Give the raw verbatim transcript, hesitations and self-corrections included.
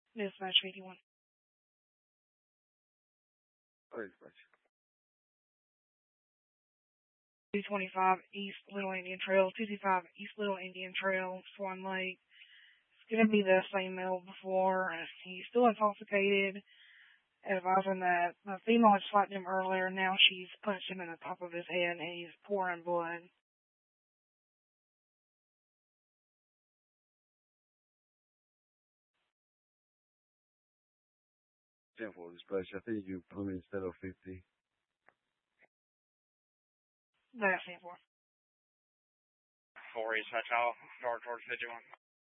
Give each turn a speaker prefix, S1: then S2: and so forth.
S1: Dispatch fifty-one.
S2: Where's dispatch?
S1: two twenty-five East Little Indian Trail, two twenty-five East Little Indian Trail, Swan Lake. It's going to be the same male before. He's still intoxicated. Advising that the female had slapped him earlier. Now she's punched him in the top of his head and he's pouring blood.
S2: ten four dispatch. I think you put me instead of fifty.
S1: That's ten four.
S3: four East Metro, north towards fifty-one.